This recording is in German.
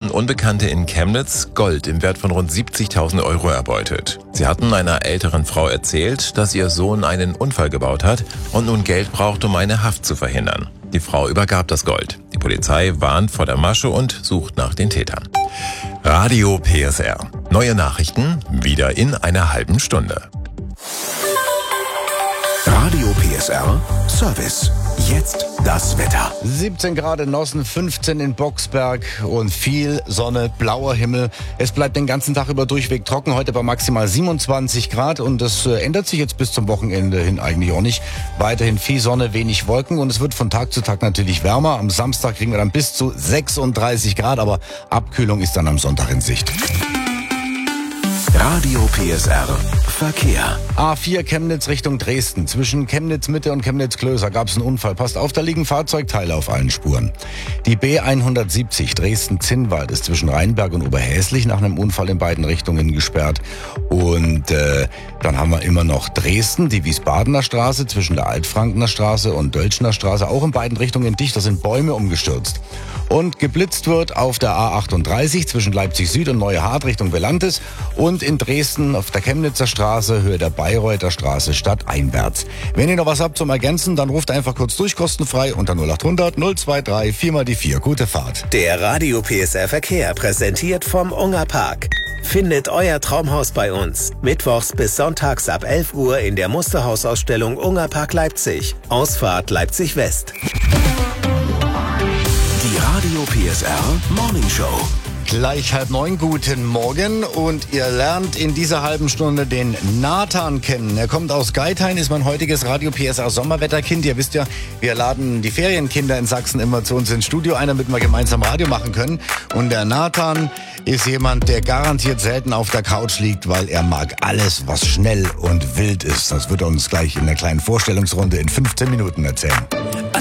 haben Unbekannte in Chemnitz Gold im Wert von rund 70.000 Euro erbeutet. Sie hatten einer älteren Frau erzählt, dass ihr Sohn einen Unfall gebaut hat und nun Geld braucht, um eine Haft zu verhindern. Die Frau übergab das Gold. Die Polizei warnt vor der Masche und sucht nach den Tätern. Radio PSR. Neue Nachrichten wieder in einer halben Stunde. Radio PSR Service. Jetzt das Wetter. 17 Grad in Nossen, 15 in Boxberg und viel Sonne, blauer Himmel. Es bleibt den ganzen Tag über durchweg trocken, heute bei maximal 27 Grad und das ändert sich jetzt bis zum Wochenende hin eigentlich auch nicht. Weiterhin viel Sonne, wenig Wolken und es wird von Tag zu Tag natürlich wärmer. Am Samstag kriegen wir dann bis zu 36 Grad, aber Abkühlung ist dann am Sonntag in Sicht. Radio PSR Verkehr. A4 Chemnitz Richtung Dresden. Zwischen Chemnitz Mitte und Chemnitz Klöser gab es einen Unfall. Passt auf, da liegen Fahrzeugteile auf allen Spuren. Die B170 Dresden-Zinnwald ist zwischen Rheinberg und Oberhäslich nach einem Unfall in beiden Richtungen gesperrt. Und dann haben wir immer noch Dresden, die Wiesbadener Straße zwischen der Altfrankener Straße und Dölschner Straße, auch in beiden Richtungen dicht. Da sind Bäume umgestürzt. Und geblitzt wird auf der A38 zwischen Leipzig Süd und Neue Hart Richtung Velantis und in Dresden auf der Chemnitzer Straße, Höhe der Bayreuther Straße stadteinwärts. Wenn ihr noch was habt zum Ergänzen, dann ruft einfach kurz durch, kostenfrei unter 0800 023 4x4. Gute Fahrt. Der Radio PSR Verkehr präsentiert vom Unger Park. Findet euer Traumhaus bei uns. Mittwochs bis sonntags ab 11 Uhr in der Musterhausausstellung Unger Park Leipzig. Ausfahrt Leipzig West. Die Radio PSR Morning Show. Gleich 8:30, guten Morgen und ihr lernt in dieser halben Stunde den Nathan kennen. Er kommt aus Geithain, ist mein heutiges Radio PSR Sommerwetterkind. Ihr wisst ja, wir laden die Ferienkinder in Sachsen immer zu uns ins Studio ein, damit wir gemeinsam Radio machen können. Und der Nathan ist jemand, der garantiert selten auf der Couch liegt, weil er mag alles, was schnell und wild ist. Das wird er uns gleich in einer kleinen Vorstellungsrunde in 15 Minuten erzählen.